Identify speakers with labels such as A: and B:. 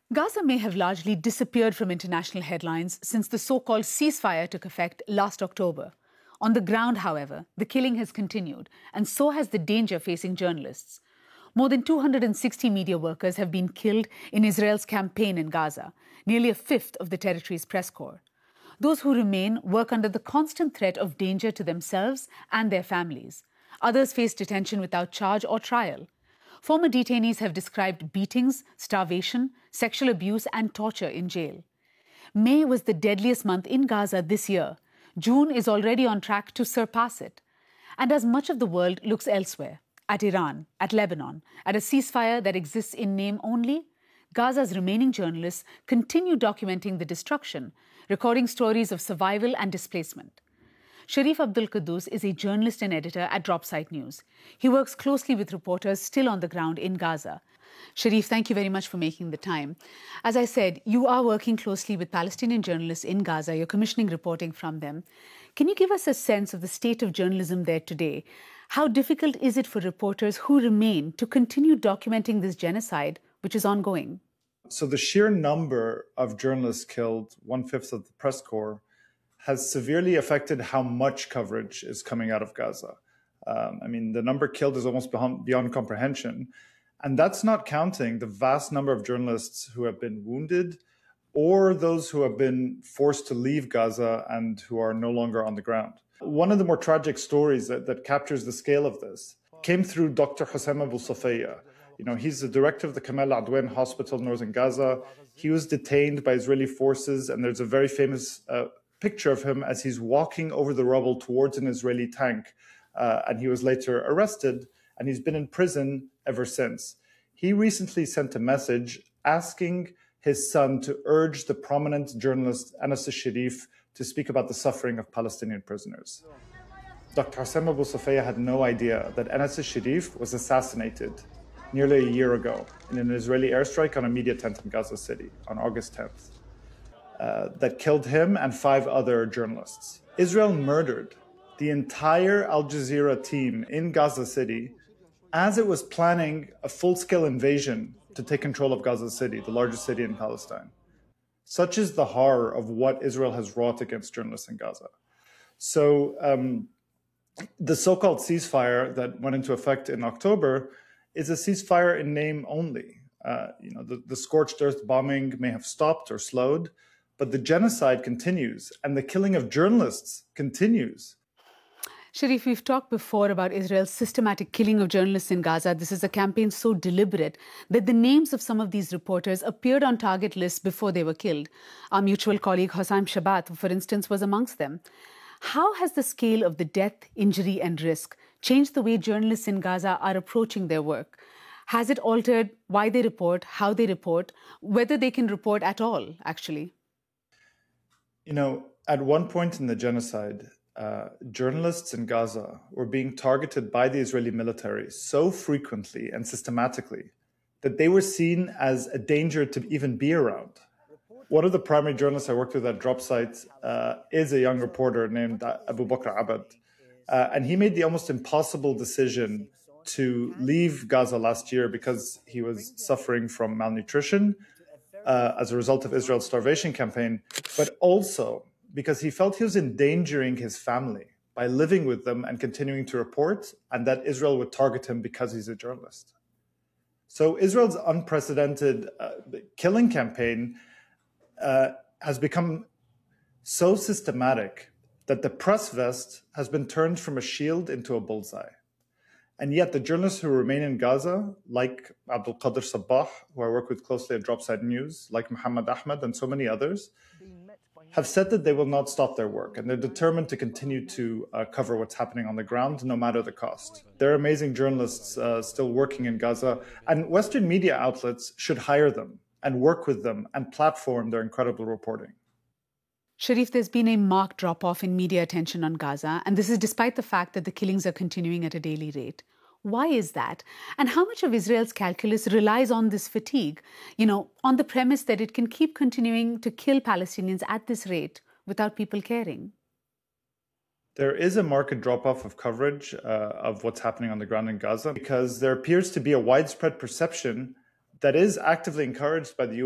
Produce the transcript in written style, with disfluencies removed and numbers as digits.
A: Gaza may have largely disappeared from international headlines since the so-called ceasefire took effect last October. On the ground, however, the killing has continued, and so has the danger facing journalists. More than 260 media workers have been killed in Israel's campaign in Gaza, nearly a fifth of the territory's press corps. Those who remain work under the constant threat of danger to themselves and their families. Others face detention without charge or trial. Former detainees have described beatings, starvation, sexual abuse, and torture in jail. May was the deadliest month in Gaza this year. June is already on track to surpass it. And as much of the world looks elsewhere, at Iran, at Lebanon, at a ceasefire that exists in name only, Gaza's remaining journalists continue documenting the destruction, recording stories of survival and displacement. Sharif Abdul Quddus is a journalist and editor at Dropsite News. He works closely with reporters still on the ground in Gaza. Sharif, thank you very much for making the time. As I said, you are working closely with Palestinian journalists in Gaza. You're commissioning reporting from them. Can you give us a sense of the state of journalism there today? How difficult is it for reporters who remain to continue documenting this genocide, which is ongoing?
B: So the sheer number of journalists killed, 1/5 of the press corps, has severely affected how much coverage is coming out of Gaza. The number killed is almost beyond comprehension. And that's not counting the vast number of journalists who have been wounded or those who have been forced to leave Gaza and who are no longer on the ground. One of the more tragic stories that captures the scale of this came through Dr. Hossein Abu Safaya. He's the director of the Kamal Adwan Hospital in northern Gaza. He was detained by Israeli forces, and there's a very famous picture of him as he's walking over the rubble towards an Israeli tank. And he was later arrested, and he's been in prison ever since. He recently sent a message asking his son to urge the prominent journalist Anas al-Sharif to speak about the suffering of Palestinian prisoners. Dr. Hossein Abu Safaya had no idea that Anas al-Sharif was assassinated nearly a year ago in an Israeli airstrike on a media tent in Gaza City on August 10th. That killed him and 5 other journalists. Israel murdered the entire Al Jazeera team in Gaza City as it was planning a full-scale invasion to take control of Gaza City, the largest city in Palestine. Such is the horror of what Israel has wrought against journalists in Gaza. So the so-called ceasefire that went into effect in October is a ceasefire in name only. The scorched earth bombing may have stopped or slowed, but the genocide continues and the killing of journalists continues.
A: Sharif, we've talked before about Israel's systematic killing of journalists in Gaza. This is a campaign so deliberate that the names of some of these reporters appeared on target lists before they were killed. Our mutual colleague Hossam Shabat, for instance, was amongst them. How has the scale of the death, injury and risk changed the way journalists in Gaza are approaching their work? Has it altered why they report, how they report, whether they can report at all, actually?
B: At one point in the genocide, journalists in Gaza were being targeted by the Israeli military so frequently and systematically that they were seen as a danger to even be around. One of the primary journalists I worked with at Dropsite is a young reporter named Abu Bakr Abad. And he made the almost impossible decision to leave Gaza last year because he was suffering from malnutrition as a result of Israel's starvation campaign, but also because he felt he was endangering his family by living with them and continuing to report, and that Israel would target him because he's a journalist. So Israel's unprecedented killing campaign has become so systematic that the press vest has been turned from a shield into a bullseye. And yet the journalists who remain in Gaza, like Abdul Qadir Sabbah, who I work with closely at Dropsite News, like Muhammad Ahmed and so many others, have said that they will not stop their work, and they're determined to continue to cover what's happening on the ground, no matter the cost. There are amazing journalists still working in Gaza, and Western media outlets should hire them and work with them and platform their incredible reporting.
A: Sharif, there's been a marked drop-off in media attention on Gaza, and this is despite the fact that the killings are continuing at a daily rate. Why is that? And how much of Israel's calculus relies on this fatigue, on the premise that it can keep continuing to kill Palestinians at this rate without people caring?
B: There is a marked drop-off of coverage of what's happening on the ground in Gaza because there appears to be a widespread perception that is actively encouraged by the